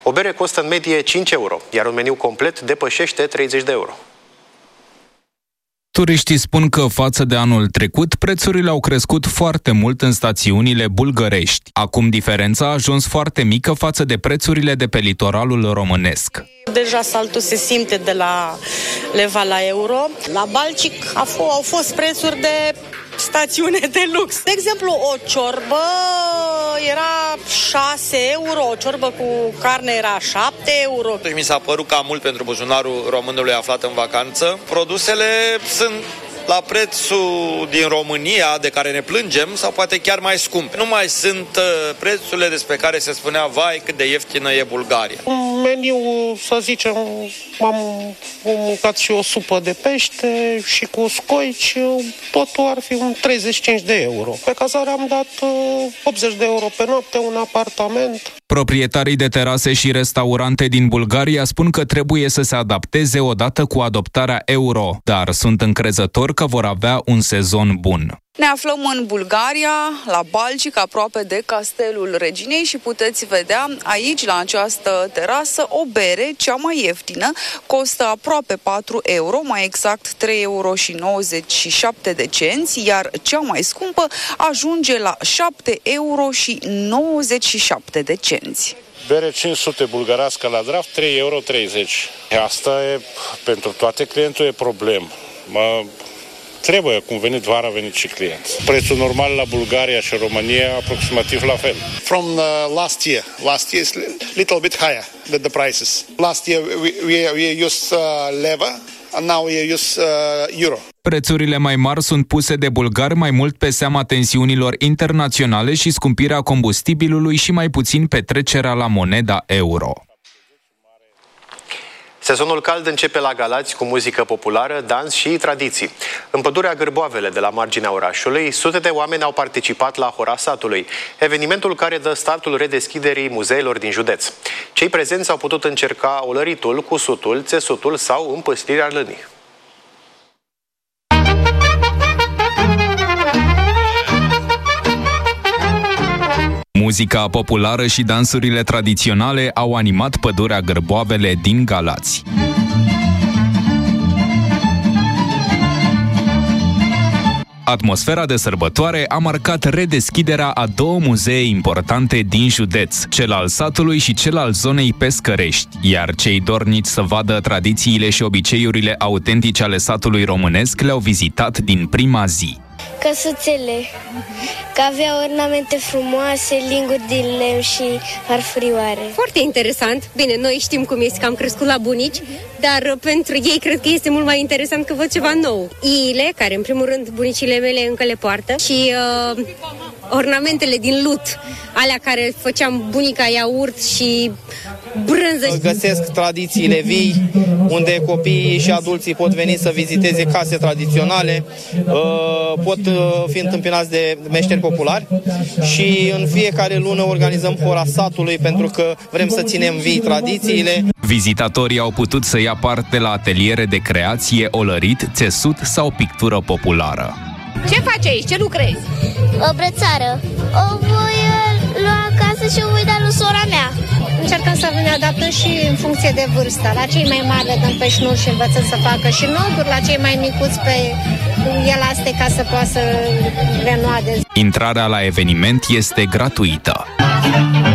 O bere costă în medie 5 euro, iar un meniu complet depășește 30 de euro. Turiștii spun că față de anul trecut, prețurile au crescut foarte mult în stațiunile bulgărești. Acum diferența a ajuns foarte mică față de prețurile de pe litoralul românesc. Deja saltul se simte de la leva la euro. La Balcic au fost prețuri de stațiune de lux. De exemplu, o ciorbă era 6 euro, o ciorbă cu carne era 7 euro. Deci mi s-a părut cam mult pentru buzunarul românului aflat în vacanță. Produsele sunt la prețul din România, de care ne plângem, sau poate chiar mai scumpe. Nu mai sunt prețurile despre care se spunea, vai, cât de ieftină e Bulgaria. În meniu, să zicem, am mâncat și o supă de pește și cu scoici, totul ar fi un 35 de euro. Pe cazare am dat 80 de euro pe noapte, un apartament. Proprietarii de terase și restaurante din Bulgaria spun că trebuie să se adapteze odată cu adoptarea euro, dar sunt încrezători că vor avea un sezon bun. Ne aflăm în Bulgaria, la Balcic, aproape de Castelul Reginei și puteți vedea aici, la această terasă, o bere, cea mai ieftină, costă aproape 4 euro, mai exact 3 euro și 97 de cenți, iar cea mai scumpă ajunge la 7 euro și 97 de cenți. Bere 500 bulgărească la draft, 3,30 euro. Asta e, pentru toate clientul e problemă. Trebuie, cum venit vara, a venit și clienți. Prețul normal la Bulgaria și România aproximativ la fel. From last year is little bit higher than the prices. Last year we used leva and now we use euro. Prețurile mai mari sunt puse de bulgari mai mult pe seama tensiunilor internaționale și scumpirea combustibilului și mai puțin petrecerea la moneda euro. Sezonul cald începe la Galați cu muzică populară, dans și tradiții. În pădurea Gârboavele de la marginea orașului, sute de oameni au participat la Hora Satului, evenimentul care dă startul redeschiderii muzeelor din județ. Cei prezenți au putut încerca olăritul, cusutul, țesutul sau împăstrirea lânii. Muzica populară și dansurile tradiționale au animat pădurea Gârboavele din Galați. Atmosfera de sărbătoare a marcat redeschiderea a două muzee importante din județ, cel al satului și cel al zonei Pescărești, iar cei dornici să vadă tradițiile și obiceiurile autentice ale satului românesc le-au vizitat din prima zi. Căsuțele, că avea ornamente frumoase, linguri din lemn și farfurioare. Foarte interesant. Bine, noi știm cum este, că am crescut la bunici, dar pentru ei cred că este mult mai interesant că văd ceva nou. Iile, care în primul rând bunicile mele încă le poartă, și ornamentele din lut, alea care făceam bunica, iaurt și brânză. Găsesc tradițiile vii, unde copiii și adulții pot veni să viziteze case tradiționale, pot fi întâmpinați de meșteri populari și în fiecare lună organizăm Hora Satului pentru că vrem să ținem vii tradițiile. Vizitatorii au putut să ia parte la ateliere de creație, olărit, țesut sau pictură populară. Ce faci aici? Ce lucrezi? O brățară. O voi lua acasă și o voi da lui sora mea. Încercăm să ne adaptăm și în funcție de vârstă. La cei mai mari le dăm pe șnur și învățăm să facă și noduri, la cei mai micuți pe elaste ca să poată să renuade. Intrarea la eveniment este gratuită.